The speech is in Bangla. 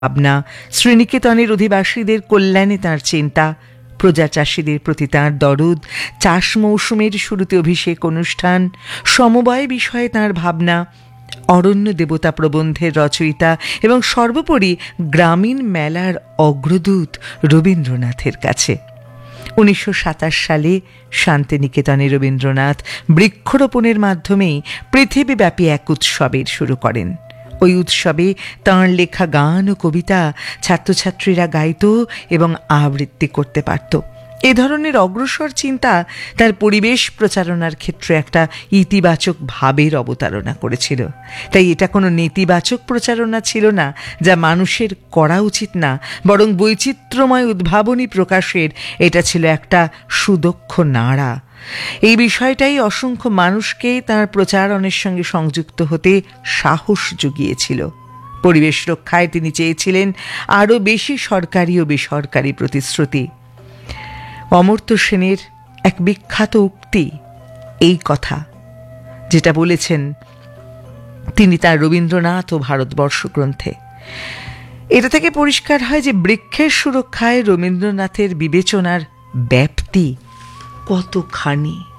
ভাবনা, শ্রীনিকেতনের অধিবাসীদের কল্যাণে তাঁর চিন্তা, প্রজা চাষীদের প্রতি তাঁর দরদ, চাষ মৌসুমের শুরুতে অভিষেক অনুষ্ঠান, সমবায় বিষয়ে তাঁর ভাবনা, অরণ্য দেবতা প্রবন্ধের রচয়িতা এবং সর্বোপরি গ্রামীণ মেলার অগ্রদূত রবীন্দ্রনাথের কাছে 1927 সালে শান্তিনিকেতনে রবীন্দ্রনাথ বৃক্ষরোপণের মাধ্যমেই পৃথিবীব্যাপী এক উৎসবের শুরু করেন। ওই উৎসবে তাঁর লেখা গান ও কবিতা ছাত্রছাত্রীরা গাইত এবং আবৃত্তি করতে পারত। এ ধরনের অগ্রসর চিন্তা তার পরিবেশ প্রচারণার ক্ষেত্রে একটা ইতিবাচক ভাবের অবতারণা করেছিল। তাই এটা কোনো নেতিবাচক প্রচারণা ছিল না, যা মানুষের করা উচিত না, বরং বৈচিত্র্যময় উদ্ভাবনী প্রকাশের এটা ছিল একটা সুদক্ষ নাড়া। এই বিষয়টাই অসংখ্য মানুষকে তাঁর প্রচারণের সঙ্গে সংযুক্ত হতে সাহস জুগিয়েছিল। পরিবেশ রক্ষায় তিনি চেয়েছিলেন আরও বেশি সরকারি ও বেসরকারি প্রতিশ্রুতি। অমর্ত্য সেনের এক বিখ্যাত উক্তি এই কথা, যেটা বলেছেন তিনি তার রবীন্দ্রনাথ ও ভারতবর্ষ গ্রন্থে। এটা থেকে পরিষ্কার হয় যে বৃক্ষের সুরক্ষায় রবীন্দ্রনাথের বিবেচনার ব্যাপ্তি কতখানি।